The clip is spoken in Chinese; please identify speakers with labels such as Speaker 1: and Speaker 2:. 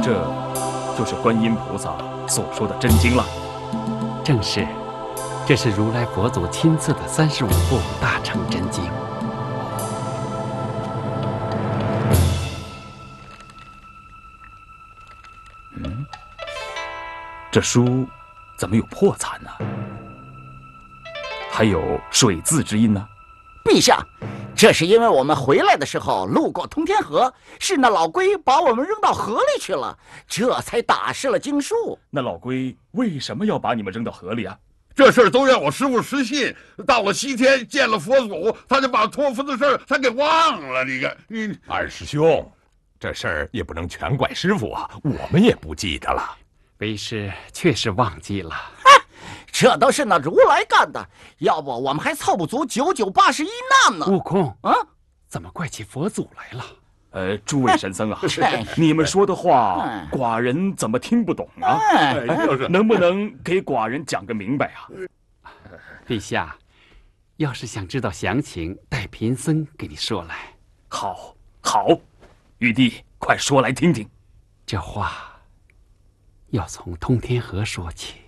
Speaker 1: 这就是观音菩萨所说的真经了。
Speaker 2: 正是，这是如来佛祖亲赐的35部大乘真经。
Speaker 1: 这书怎么有破残呢？还有水渍之印呢？
Speaker 3: 陛下，这是因为我们回来的时候路过通天河，是那老龟把我们扔到河里去了，这才打湿了经书。
Speaker 1: 那老龟为什么要把你们扔到河里啊？
Speaker 4: 这事儿都让我师傅失信，到了西天见了佛祖，他就把托付的事儿他给忘了。你
Speaker 5: 二师兄，这事儿也不能全怪师傅啊，我们也不记得了。
Speaker 2: 为师确实忘记了。
Speaker 3: 这都是那如来干的，要不我们还凑不足9981难呢。
Speaker 2: 悟空，
Speaker 3: 啊，
Speaker 2: 怎么怪起佛祖来了？
Speaker 1: 诸位神僧啊，你们说的话，寡人怎么听不懂啊？能不能给寡人讲个明白啊？
Speaker 2: 陛下，要是想知道详情，带贫僧给你说来。
Speaker 1: 好，玉帝，快说来听听。
Speaker 2: 这话要从通天河说起。